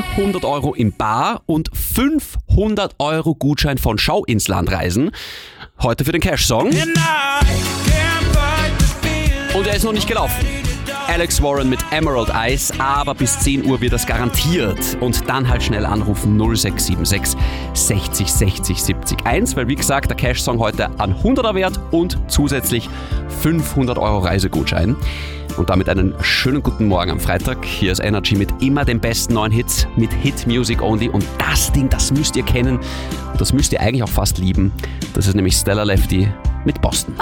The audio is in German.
100 Euro im Bar und 500 Euro Gutschein von Schau ins Land reisen. Heute für den Cash-Song. Und er ist noch nicht gelaufen. Alex Warren mit Emerald Eyes, aber bis 10 Uhr wird das garantiert. Und dann halt schnell anrufen 0676 60 60 70 1, weil wie gesagt, der Cash-Song heute an 100er Wert und zusätzlich 500 Euro Reisegutschein. Und damit einen schönen guten Morgen am Freitag. Hier ist Energy mit immer den besten neuen Hits, mit Hit Music Only. Und das Ding, das müsst ihr kennen und das müsst ihr eigentlich auch fast lieben. Das ist nämlich Stella Lefty mit Boston.